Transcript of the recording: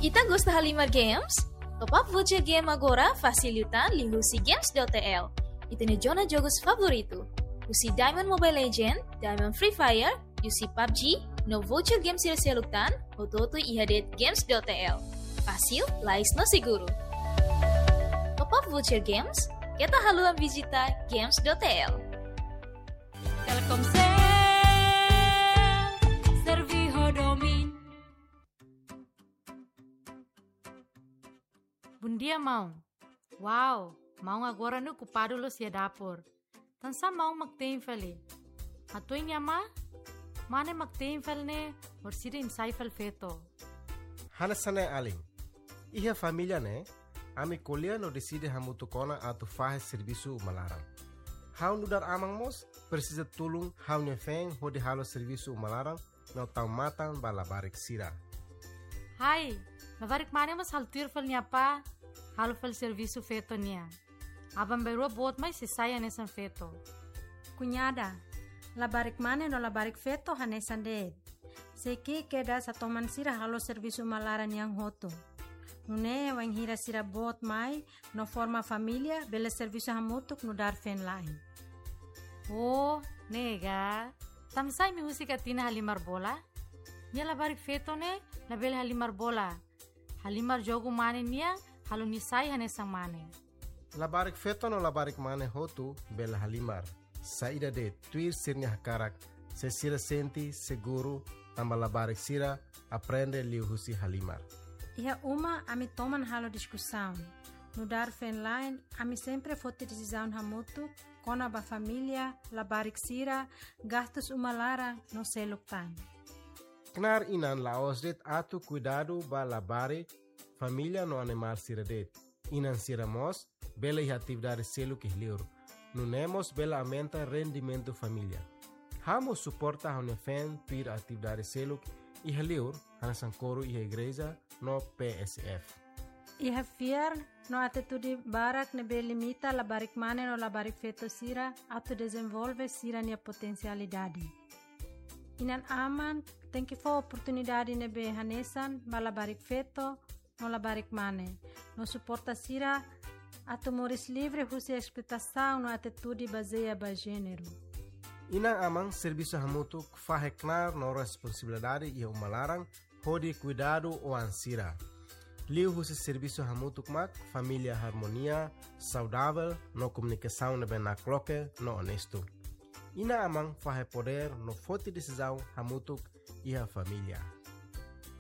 Ita gosta Halimar Games? Top up voucher game agora facilitan lihusi games.tl. Ita ne zona jogos favorito. Usi Diamond Mobile Legend, Diamond Free Fire, usi PUBG, no voucher game sila-siluktan, ototo ihadet games.tl. Fácil, lais no seguro. Top up voucher games, kita haluan visita games.tl. Telkomsel, Serviho Domin. Bom dia, mão. Uau, mão agora no ocupado lo sia dapur. Tansa mão magtem fali. Atoy niya ma? Mane magtem fal ne, or sida insay fal feto. Hanasane aling. Iha família ne, ami kolia no decide hamu tukona atu fahe serviço malarang. Hau nudar amang mos, precisa tulung hau nyefeng hodi halo serviço malarang no tau matang balabarik sira. Hai, labarik mane mas haltir fal niya pa, halo fal serviço feto niya. Abang beru bot mai sisaya nesan feto. Cunhada, labarik mane no labarik feto hanesan deed. Seki keda sa toman sira halo serviço malaran yang hoto. Nune wang hira sira bot mai no forma família bela serviço hamutuk no dar fen lain. Oh, nega. Tamsay mi musika tina halimar bola? Nia labarik feto ne, label halimar bola. Halimar jogo mane niya, halo nisay hanesang mane. Labarik feto no labarik mane hotu bela halimar. Saída de tuir sirnya hakarak, se sira senti seguro, tamba labarik sira, aprende liuhusi halimar. Iha uma ami toman halo discussão. No dar fen lain, ami sempre fote decisão hamutuk, kona ba família, labarik sira, gastos umalara no seluktan. Knar inan laos det atu cuidado ba labari família no animal sira det. Inan sira mos, bela iha atividade selu que liur. Nunemos bela aumenta rendimento família. Hamo suporta haune fen tuir atividade selu iha liur, hanasan coro iha igreja no PSF. Iha fiar no atitude barak ne be limita labarik mane no labarik feto sira atu desenvolve sira nia potencialidade. Inan aman tem que for oportunidade ne be hanesan ba labarik feto no labarik mane. No suporta sira atu moris livre husi expectação no atitude baseia ba gênero. Inang amang serviço hamutuk faheknar no responsabilidade e umalarang hodi cuidado o ansira. Liu husi serviço hamutuk mak família harmonia, saudável, no comunicação ne ben nakloke, no honesto. Ina amang fahe poder no forte decisão hamutuk e a família.